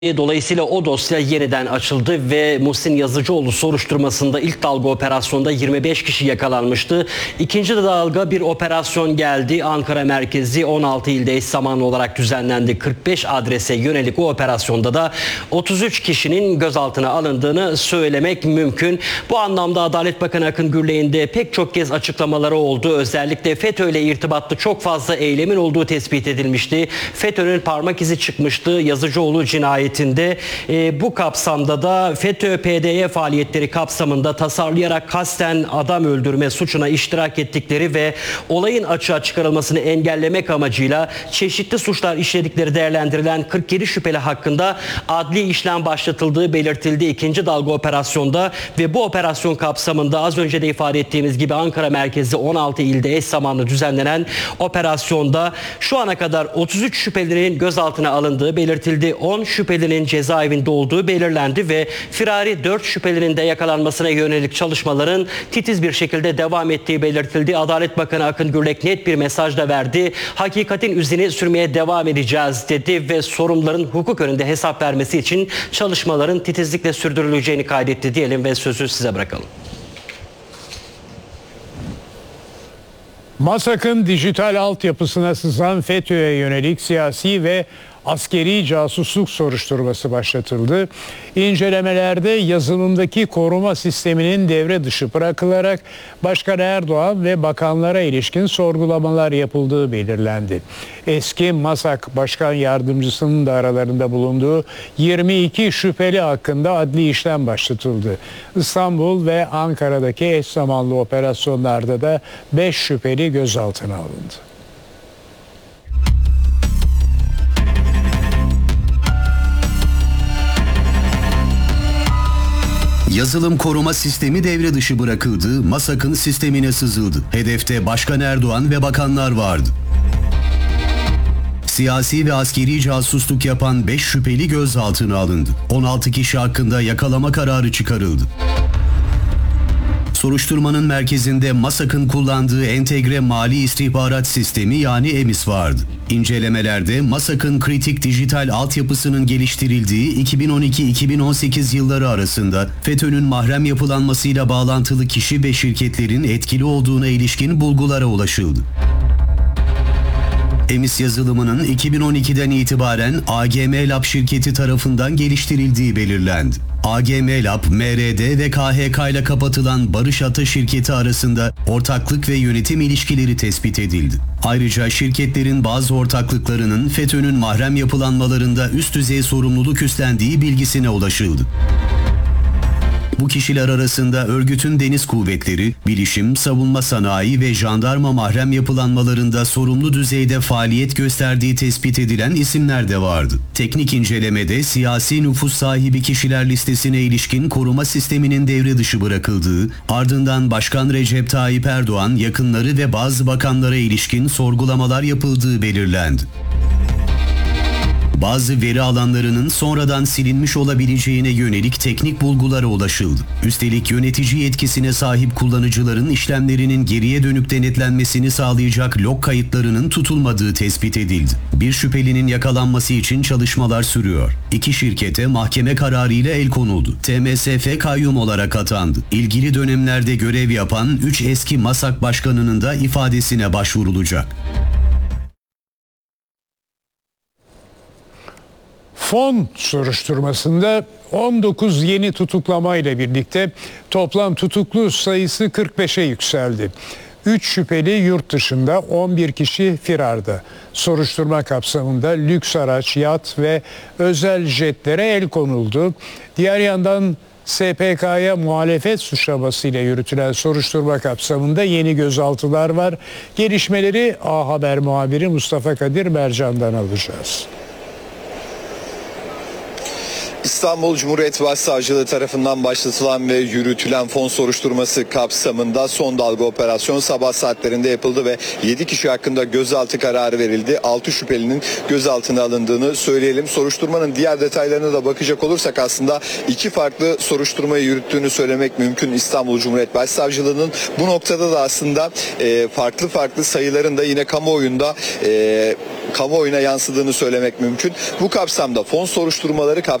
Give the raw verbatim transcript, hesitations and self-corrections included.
Dolayısıyla o dosya yeniden açıldı ve Muhsin Yazıcıoğlu soruşturmasında ilk dalga operasyonda yirmi beş kişi yakalanmıştı. İkinci dalga bir operasyon geldi. Ankara merkezi on altı ilde eş zamanlı olarak düzenlendi. kırk beş adrese yönelik o operasyonda da otuz üç kişinin gözaltına alındığını söylemek mümkün. Bu anlamda Adalet Bakanı Akın Gürlek'in de pek çok kez açıklamaları oldu. Özellikle FETÖ ile irtibatlı çok fazla eylemin olduğu tespit edilmişti. FETÖ'nün parmak izi çıkmıştı. Yazıcıoğlu cinayeti E, bu kapsamda da FETÖ P D Y faaliyetleri kapsamında tasarlayarak kasten adam öldürme suçuna iştirak ettikleri ve olayın açığa çıkarılmasını engellemek amacıyla çeşitli suçlar işledikleri değerlendirilen kırk yedi şüpheli hakkında adli işlem başlatıldığı belirtildi ikinci dalga operasyonda ve bu operasyon kapsamında az önce de ifade ettiğimiz gibi Ankara merkezi on altı ilde eş zamanlı düzenlenen operasyonda şu ana kadar otuz üç şüphelinin gözaltına alındığı belirtildi. on şüpheli cezaevinde olduğu belirlendi ve firari dört şüphelinin de yakalanmasına yönelik çalışmaların titiz bir şekilde devam ettiği belirtildi. Adalet Bakanı Akın Gürlek net bir mesaj da verdi. Hakikatin izini sürmeye devam edeceğiz dedi ve sorumluların hukuk önünde hesap vermesi için çalışmaların titizlikle sürdürüleceğini kaydetti diyelim ve sözü size bırakalım. MASAK'ın dijital altyapısına sızan FETÖ'ye yönelik siyasi ve askeri casusluk soruşturması başlatıldı. İncelemelerde yazılımdaki koruma sisteminin devre dışı bırakılarak Başkan Erdoğan ve bakanlara ilişkin sorgulamalar yapıldığı belirlendi. Eski MASAK Başkan Yardımcısının da aralarında bulunduğu yirmi iki şüpheli hakkında adli işlem başlatıldı. İstanbul ve Ankara'daki eş zamanlı operasyonlarda da beş şüpheli gözaltına alındı. Yazılım koruma sistemi devre dışı bırakıldı, MASAK'ın sistemine sızıldı. Hedefte Başkan Erdoğan ve bakanlar vardı. Siyasi ve askeri casusluk yapan beş şüpheli gözaltına alındı. on altı kişi hakkında yakalama kararı çıkarıldı. Soruşturmanın merkezinde MASAK'ın kullandığı entegre mali istihbarat sistemi yani EMİS vardı. İncelemelerde MASAK'ın kritik dijital altyapısının geliştirildiği iki bin on iki iki bin on sekiz yılları arasında FETÖ'nün mahrem yapılanmasıyla bağlantılı kişi ve şirketlerin etkili olduğuna ilişkin bulgulara ulaşıldı. EMİS yazılımının iki bin on ikiden itibaren A G M Lab şirketi tarafından geliştirildiği belirlendi. A G M Lab, M R D ve K H K ile kapatılan Barış Ata şirketi arasında ortaklık ve yönetim ilişkileri tespit edildi. Ayrıca şirketlerin bazı ortaklıklarının FETÖ'nün mahrem yapılanmalarında üst düzey sorumluluk üstlendiği bilgisine ulaşıldı. Bu kişiler arasında örgütün deniz kuvvetleri, bilişim, savunma sanayi ve jandarma mahrem yapılanmalarında sorumlu düzeyde faaliyet gösterdiği tespit edilen isimler de vardı. Teknik incelemede siyasi nüfus sahibi kişiler listesine ilişkin koruma sisteminin devre dışı bırakıldığı, ardından Başkan Recep Tayyip Erdoğan, yakınları ve bazı bakanlara ilişkin sorgulamalar yapıldığı belirlendi. Bazı veri alanlarının sonradan silinmiş olabileceğine yönelik teknik bulgulara ulaşıldı. Üstelik yönetici yetkisine sahip kullanıcıların işlemlerinin geriye dönük denetlenmesini sağlayacak log kayıtlarının tutulmadığı tespit edildi. Bir şüphelinin yakalanması için çalışmalar sürüyor. İki şirkete mahkeme kararıyla el konuldu. T M S F kayyum olarak atandı. İlgili dönemlerde görev yapan üç eski MASAK başkanının da ifadesine başvurulacak. Fon soruşturmasında on dokuz yeni tutuklamayla birlikte toplam tutuklu sayısı kırk beşe yükseldi. üç şüpheli yurt dışında, on bir kişi firarda. Soruşturma kapsamında lüks araç, yat ve özel jetlere el konuldu. Diğer yandan S P K'ya muhalefet suçlamasıyla yürütülen soruşturma kapsamında yeni gözaltılar var. Gelişmeleri A Haber muhabiri Mustafa Kadir Mercan'dan alacağız. İstanbul Cumhuriyet Başsavcılığı tarafından başlatılan ve yürütülen fon soruşturması kapsamında son dalga operasyon sabah saatlerinde yapıldı ve yedi kişi hakkında gözaltı kararı verildi. altı şüphelinin gözaltına alındığını söyleyelim. Soruşturmanın diğer detaylarına da bakacak olursak aslında iki farklı soruşturmayı yürüttüğünü söylemek mümkün İstanbul Cumhuriyet Başsavcılığı'nın. Bu noktada da aslında e, farklı farklı sayıların da yine kamuoyunda e, kamuoyuna yansıdığını söylemek mümkün. Bu kapsamda fon soruşturmaları